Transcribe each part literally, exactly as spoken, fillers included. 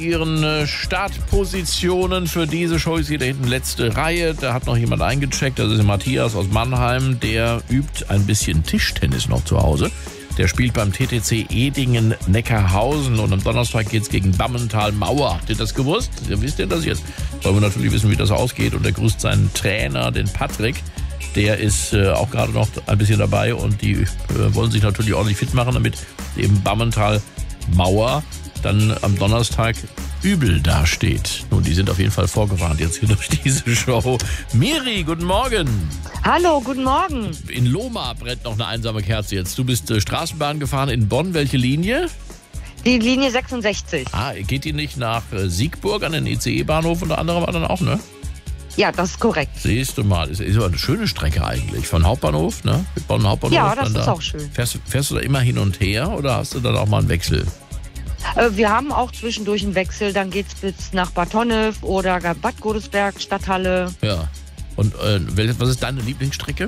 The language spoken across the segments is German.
Ihren äh, Startpositionen für diese Show ist hier da hinten letzte Reihe. Da hat noch jemand eingecheckt, das ist der Matthias aus Mannheim. Der übt ein bisschen Tischtennis noch zu Hause. Der spielt beim T T C Edingen-Neckarhausen und am Donnerstag geht's gegen Bammental-Mauer. Habt ihr das gewusst? Ja, wisst ihr das jetzt? Wollen wir natürlich wissen, wie das ausgeht. Und er grüßt seinen Trainer, den Patrick. Der ist äh, auch gerade noch ein bisschen dabei und die äh, wollen sich natürlich ordentlich fit machen, damit eben Bammental-Mauer dann am Donnerstag übel dasteht. Nun, die sind auf jeden Fall vorgewarnt jetzt hier durch diese Show. Miri, guten Morgen. Hallo, guten Morgen. In Lohmar brennt noch eine einsame Kerze jetzt. Du bist äh, Straßenbahn gefahren in Bonn. Welche Linie? Die Linie sechsundsechzig. Ah, geht die nicht nach äh, Siegburg an den I C E-Bahnhof? Unter anderem war dann auch, ne? Ja, das ist korrekt. Siehst du mal, ist, ist aber eine schöne Strecke eigentlich. Von Hauptbahnhof, ne? Bonn Hauptbahnhof. Ja, das ist da. auch schön. Fährst, fährst du da immer hin und her oder hast du dann auch mal einen Wechsel? Äh, wir haben auch zwischendurch einen Wechsel. Dann geht's bis nach Bad Honnef oder Bad Godesberg, Stadthalle. Ja. Und äh, was ist deine Lieblingsstrecke?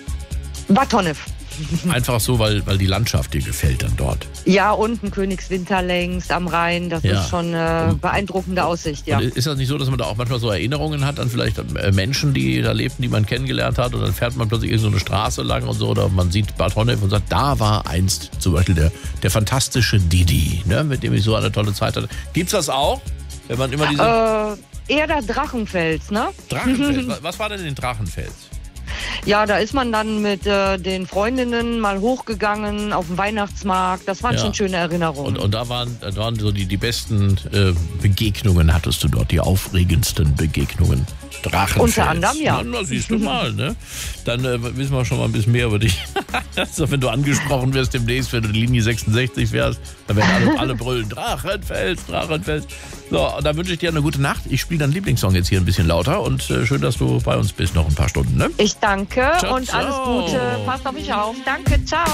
Bad Honnef. Einfach so, weil, weil die Landschaft dir gefällt dann dort. Ja, unten Königswinter längs am Rhein. Das Ja. ist schon eine beeindruckende Aussicht, ja. Und ist das nicht so, dass man da auch manchmal so Erinnerungen hat an vielleicht äh, Menschen, die da lebten, die man kennengelernt hat und dann fährt man plötzlich irgend so eine Straße lang und so oder man sieht Bad Honnef und sagt, da war einst zum Beispiel der, der fantastische Didi, ne, mit dem ich so eine tolle Zeit hatte. Gibt's das auch? Wenn man immer diese Äh, eher der Drachenfels, ne? Drachenfels. Was- Was war denn in Drachenfels? Ja, da ist man dann mit äh, den Freundinnen mal hochgegangen auf den Weihnachtsmarkt. Das waren Ja. schon schöne Erinnerungen. Und, und da waren, da waren so die, die besten äh, Begegnungen hattest du dort, die aufregendsten Begegnungen. Drachenfels. Unter anderem, ja. Na, na, siehst du mal, ne? Dann äh, wissen wir schon mal ein bisschen mehr über dich. Also, wenn du angesprochen wirst demnächst, wenn du die Linie sechsundsechzig fährst, dann werden alle, alle brüllen, Drachenfels, Drachenfels. So, und dann wünsche ich dir eine gute Nacht. Ich spiele deinen Lieblingssong jetzt hier ein bisschen lauter und äh, schön, dass du bei uns bist noch ein paar Stunden, ne? Ich danke Ciao, und alles ciao. Gute. Passt auf mich auf. Danke, ciao.